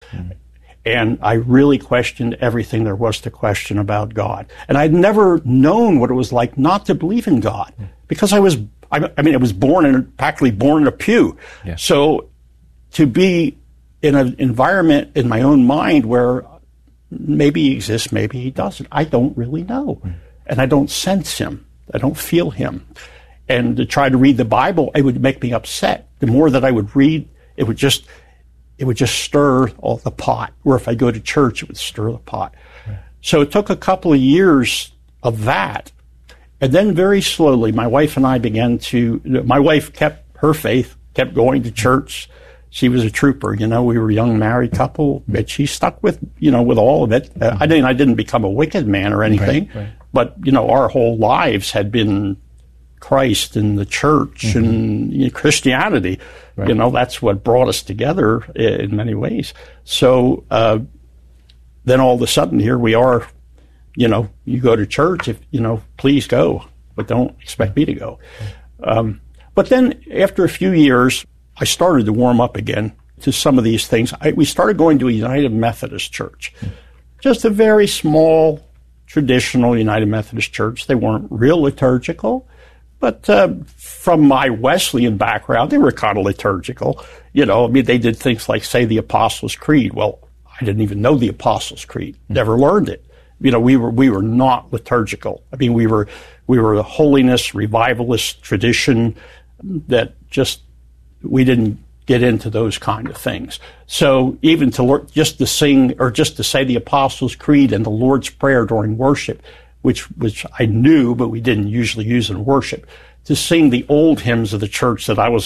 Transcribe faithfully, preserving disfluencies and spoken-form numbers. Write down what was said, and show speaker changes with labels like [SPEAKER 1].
[SPEAKER 1] Mm-hmm.
[SPEAKER 2] And I really questioned everything there was to question about God. And I'd never known what it was like not to believe in God, because I was, I, I mean, I was born in, practically born in a pew.
[SPEAKER 1] Yeah.
[SPEAKER 2] So to be in an environment in my own mind where maybe he exists, maybe he doesn't, I don't really know. Mm. And I don't sense him. I don't feel him. And to try to read the Bible, it would make me upset. The more that I would read, it would just... it would just stir all the pot. Or if I go to church, it would stir the pot. Right. So it took a couple of years of that. And then very slowly, my wife and I began to, my wife kept her faith, kept going to church. She was a trooper. You know, we were a young married couple, but she stuck with, you know, with all of it. Uh, I didn't, I didn't become a wicked man or anything,
[SPEAKER 1] right, right.
[SPEAKER 2] but, you know, our whole lives had been Christ and the church mm-hmm. and you know, Christianity. Right. You know, that's what brought us together in many ways. So uh, then all of a sudden, here we are, you know, you go to church, if you know, please go, but don't expect me to go. Um, but then after a few years, I started to warm up again to some of these things. I, we started going to a United Methodist church, just a very small, traditional United Methodist church. They weren't real liturgical. But uh, from my Wesleyan background, they were kind of liturgical. You know, I mean, they did things like say the Apostles' Creed. Well, I didn't even know the Apostles' Creed. Never learned it. You know, we were we were not liturgical. I mean, we were we were a holiness revivalist tradition that just we didn't get into those kind of things. So even to learn, just to sing or just to say the Apostles' Creed and the Lord's Prayer during worship, which which I knew, but we didn't usually use in worship, to sing the old hymns of the church that I was